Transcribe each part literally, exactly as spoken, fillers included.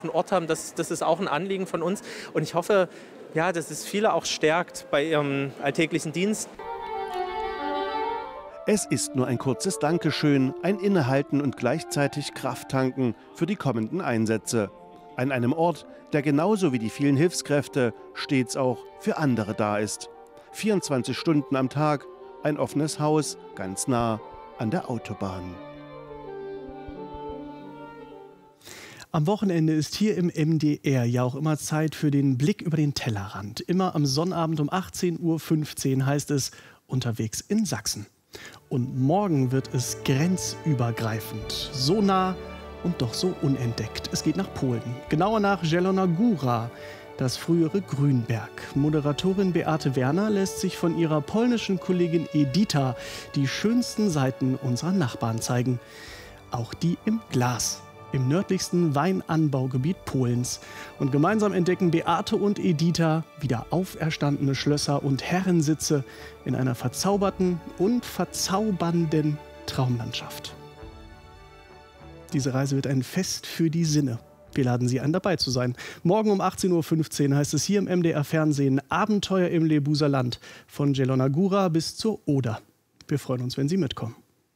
Ort haben, das, das ist auch ein Anliegen von uns. Und ich hoffe, ja, dass es viele auch stärkt bei ihrem alltäglichen Dienst. Es ist nur ein kurzes Dankeschön, ein Innehalten und gleichzeitig Kraft tanken für die kommenden Einsätze. An einem Ort, der genauso wie die vielen Hilfskräfte stets auch für andere da ist. vierundzwanzig Stunden am Tag, ein offenes Haus, ganz nah an der Autobahn. Am Wochenende ist hier im M D R ja auch immer Zeit für den Blick über den Tellerrand. Immer am Sonnabend um achtzehn Uhr fünfzehn heißt es unterwegs in Sachsen. Und morgen wird es grenzübergreifend. So nah und doch so unentdeckt. Es geht nach Polen. Genauer nach Zielona Góra, das frühere Grünberg. Moderatorin Beate Werner lässt sich von ihrer polnischen Kollegin Edita die schönsten Seiten unserer Nachbarn zeigen. Auch die im Glas. Im nördlichsten Weinanbaugebiet Polens. Und gemeinsam entdecken Beate und Edita wieder auferstandene Schlösser und Herrensitze in einer verzauberten und verzaubernden Traumlandschaft. Diese Reise wird ein Fest für die Sinne. Wir laden Sie ein, dabei zu sein. Morgen um achtzehn Uhr fünfzehn heißt es hier im M D R Fernsehen Abenteuer im Lebuser Land. Von Zielona Góra bis zur Oder. Wir freuen uns, wenn Sie mitkommen.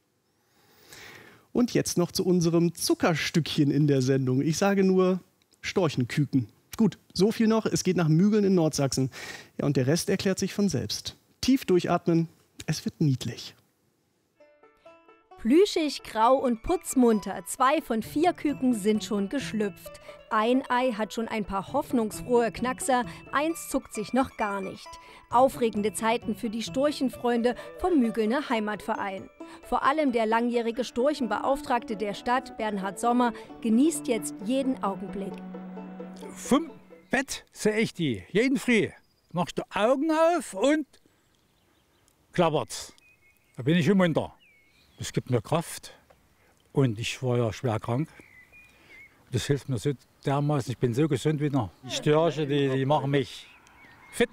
Und jetzt noch zu unserem Zuckerstückchen in der Sendung. Ich sage nur Storchenküken. Gut, so viel noch. Es geht nach Mügeln in Nordsachsen. Ja, und der Rest erklärt sich von selbst. Tief durchatmen, es wird niedlich. Plüschig, grau und putzmunter. Zwei von vier Küken sind schon geschlüpft. Ein Ei hat schon ein paar hoffnungsfrohe Knackser, eins zuckt sich noch gar nicht. Aufregende Zeiten für die Storchenfreunde vom Mügelner Heimatverein. Vor allem der langjährige Storchenbeauftragte der Stadt, Bernhard Sommer, genießt jetzt jeden Augenblick. Vom Bett sehe ich die, jeden Früh. Machst du Augen auf und klappert's. Da bin ich im Munter. Es gibt mir Kraft und ich war ja schwer krank. Das hilft mir so dermaßen, ich bin so gesund wieder. Die Störche, die, die machen mich fit.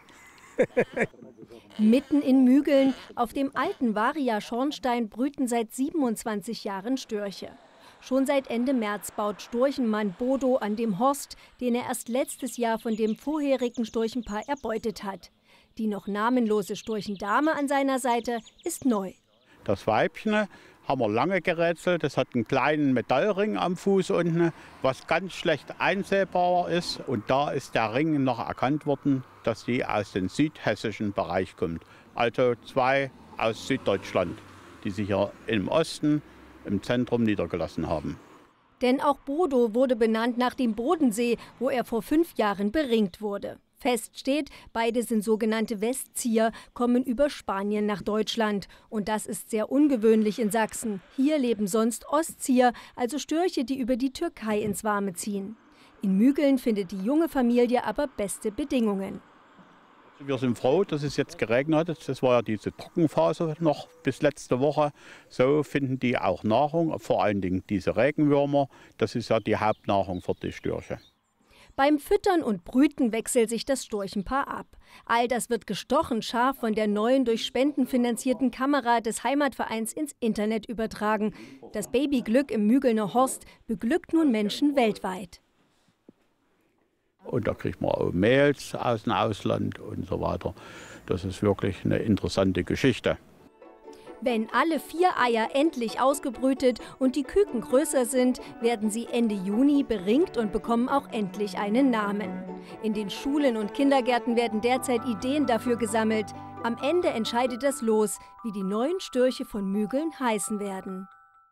Mitten in Mügeln, auf dem alten Varia-Schornstein, brüten seit siebenundzwanzig Jahren Störche. Schon seit Ende März baut Storchenmann Bodo an dem Horst, den er erst letztes Jahr von dem vorherigen Storchenpaar erbeutet hat. Die noch namenlose Storchendame an seiner Seite ist neu. Das Weibchen haben wir lange gerätselt. Das hat einen kleinen Metallring am Fuß unten, was ganz schlecht einsehbar ist. Und da ist der Ring noch erkannt worden, dass die aus dem südhessischen Bereich kommt. Also zwei aus Süddeutschland, die sich hier im Osten, im Zentrum niedergelassen haben. Denn auch Bodo wurde benannt nach dem Bodensee, wo er vor fünf Jahren beringt wurde. Fest steht, beide sind sogenannte Westzieher, kommen über Spanien nach Deutschland. Und das ist sehr ungewöhnlich in Sachsen. Hier leben sonst Ostzieher, also Störche, die über die Türkei ins Warme ziehen. In Mügeln findet die junge Familie aber beste Bedingungen. Wir sind froh, dass es jetzt geregnet hat. Das war ja diese Trockenphase noch bis letzte Woche. So finden die auch Nahrung, vor allen Dingen diese Regenwürmer. Das ist ja die Hauptnahrung für die Störche. Beim Füttern und Brüten wechselt sich das Storchenpaar ab. All das wird gestochen scharf von der neuen durch Spenden finanzierten Kamera des Heimatvereins ins Internet übertragen. Das Babyglück im Mügelner Horst beglückt nun Menschen weltweit. Und da kriegt man auch Mails aus dem Ausland und so weiter. Das ist wirklich eine interessante Geschichte. Wenn alle vier Eier endlich ausgebrütet und die Küken größer sind, werden sie Ende Juni beringt und bekommen auch endlich einen Namen. In den Schulen und Kindergärten werden derzeit Ideen dafür gesammelt. Am Ende entscheidet das Los, wie die neuen Störche von Mügeln heißen werden.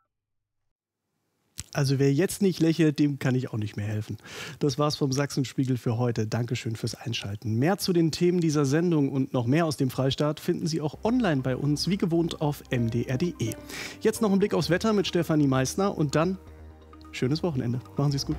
Also wer jetzt nicht lächelt, dem kann ich auch nicht mehr helfen. Das war's vom Sachsenspiegel für heute. Dankeschön fürs Einschalten. Mehr zu den Themen dieser Sendung und noch mehr aus dem Freistaat finden Sie auch online bei uns, wie gewohnt auf m d r punkt d e. Jetzt noch ein Blick aufs Wetter mit Stefanie Meissner und dann schönes Wochenende. Machen Sie es gut.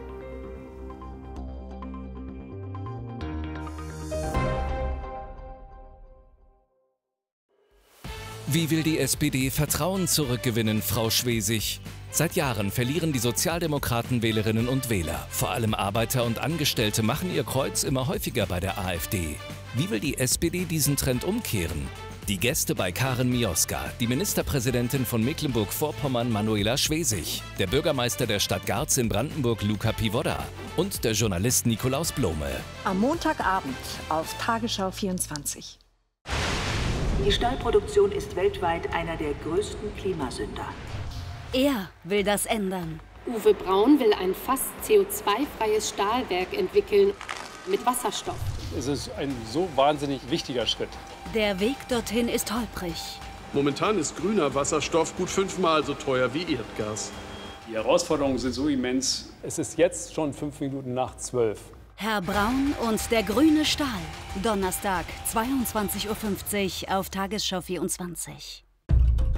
Wie will die S P D Vertrauen zurückgewinnen, Frau Schwesig? Seit Jahren verlieren die Sozialdemokraten Wählerinnen und Wähler. Vor allem Arbeiter und Angestellte machen ihr Kreuz immer häufiger bei der AfD. Wie will die S P D diesen Trend umkehren? Die Gäste bei Karen Mioska, die Ministerpräsidentin von Mecklenburg-Vorpommern Manuela Schwesig, der Bürgermeister der Stadt Garz in Brandenburg Luca Pivoda und der Journalist Nikolaus Blome. Am Montagabend auf Tagesschau vierundzwanzig. Die Stahlproduktion ist weltweit einer der größten Klimasünder. Er will das ändern. Uwe Braun will ein fast C O zwei freies Stahlwerk entwickeln mit Wasserstoff. Es ist ein so wahnsinnig wichtiger Schritt. Der Weg dorthin ist holprig. Momentan ist grüner Wasserstoff gut fünfmal so teuer wie Erdgas. Die Herausforderungen sind so immens. Es ist jetzt schon fünf Minuten nach zwölf. Herr Braun und der grüne Stahl. Donnerstag, zweiundzwanzig Uhr fünfzig auf Tagesschau vierundzwanzig.